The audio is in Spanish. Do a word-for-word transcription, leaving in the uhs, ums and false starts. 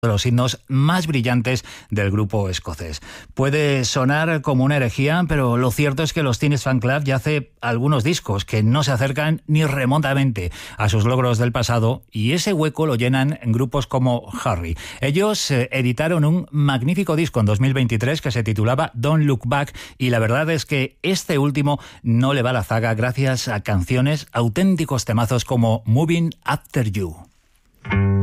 de los himnos más brillantes del grupo escocés. Puede sonar como una herejía, pero lo cierto es que los Teenage Fanclub ya hace algunos discos que no se acercan ni remotamente a sus logros del pasado, y ese hueco lo llenan en grupos como Harry. Ellos eh, editaron un magnífico disco en dos mil veintitrés que se titulaba Don't Look Back, y la verdad es que este último no le va a la zaga gracias a canciones, auténticos temazos como Moving After You.